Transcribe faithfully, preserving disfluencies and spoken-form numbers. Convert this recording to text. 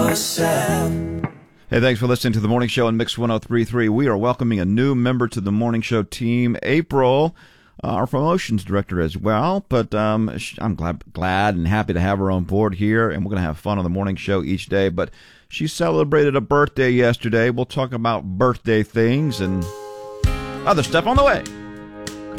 yourself. Hey, thanks for listening to the Morning Show on Mix one oh three point three. We are welcoming a new member to the Morning Show team, April, uh, our promotions director as well. But um, I'm glad, glad and happy to have her on board here, and we're going to have fun on the Morning Show each day. But she celebrated a birthday yesterday. We'll talk about birthday things and other stuff on the way.